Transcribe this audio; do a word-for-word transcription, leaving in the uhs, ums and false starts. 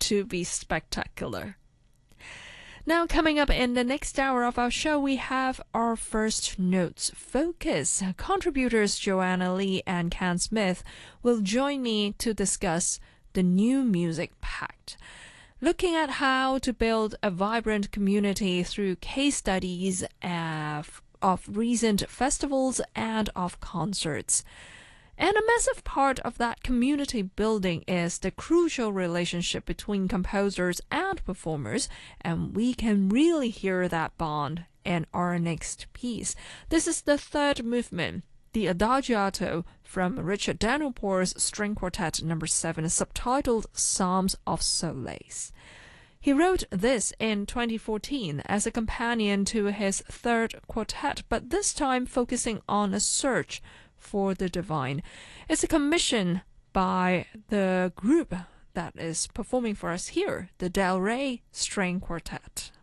to be spectacular. Now, coming up in the next hour of our show, we have our first notes focus. Contributors Joanna Lee and Ken Smith will join me to discuss the New Music Pact, looking at how to build a vibrant community through case studies of, of recent festivals and of concerts. And a massive part of that community building is the crucial relationship between composers and performers, and we can really hear that bond in our next piece. This is the third movement, the Adagiato from Richard Danopour's String Quartet number seven, subtitled Psalms of Solace. He wrote this in twenty fourteen as a companion to his third quartet, but this time focusing on a search for the divine. It's a commission by the group that is performing for us here, the Del Rey String Quartet.